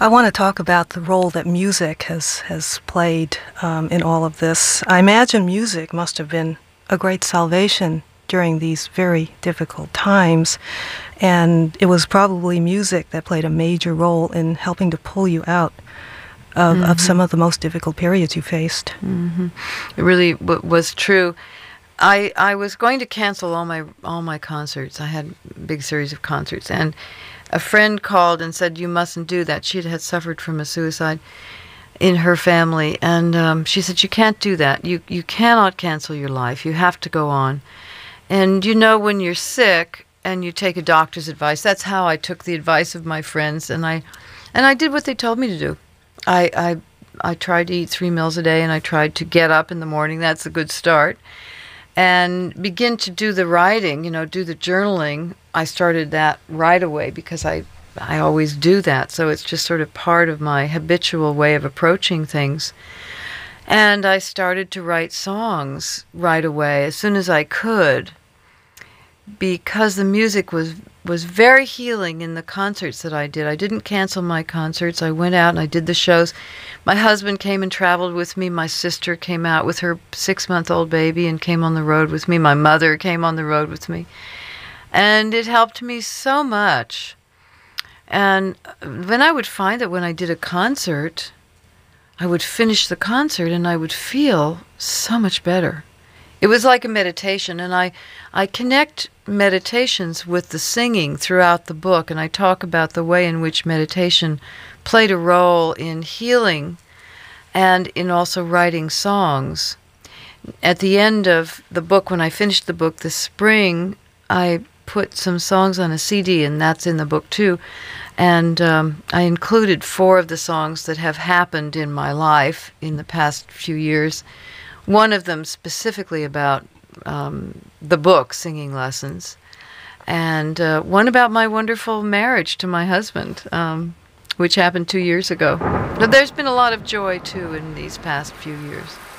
I want to talk about the role that music has played in all of this. I imagine music must have been a great salvation during these very difficult times, and it was probably music that played a major role in helping to pull you out of some of the most difficult periods you faced. It really was true. I was going to cancel all my concerts. I had a big series of concerts, and a friend called and said, "You mustn't do that." She had suffered from a suicide in her family, and she said, "You can't do that. You cannot cancel your life. You have to go on." And you know, when you're sick and you take a doctor's advice, that's how I took the advice of my friends, and I did what they told me to do. I tried to eat 3 meals a day, and I tried to get up in the morning. That's a good start. And begin to do the writing, do the journaling. I started that right away because I always do that. So it's just sort of part of my habitual way of approaching things. And I started to write songs right away as soon as I could, because the music was very healing in the concerts that I did. I didn't cancel my concerts. I went out and I did the shows. My husband came and traveled with me. My sister came out with her 6-month-old baby and came on the road with me. My mother came on the road with me. And it helped me so much. And then I would find that when I did a concert, I would finish the concert and I would feel so much better. It was like a meditation, and I connect meditations with the singing throughout the book, and I talk about the way in which meditation played a role in healing and in also writing songs. At the end of the book, when I finished the book this spring, I put some songs on a CD, and that's in the book too. And I included 4 of the songs that have happened in my life in the past few years. One of them specifically about the book, Singing Lessons, and one about my wonderful marriage to my husband, which happened 2 years ago. But there's been a lot of joy, too, in these past few years.